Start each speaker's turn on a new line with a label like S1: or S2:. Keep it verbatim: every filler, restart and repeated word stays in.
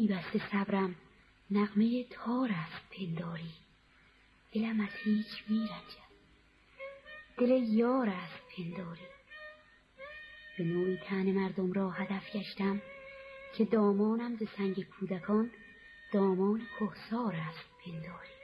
S1: پیوسته صبرم نغمه تار است پنداری. دلم از هیچ میرنجد، دل یار است پنداری. به نوعی تن مردم را هدف گشتم که دامانم ز سنگ کودکان دامان کهسار است پنداری.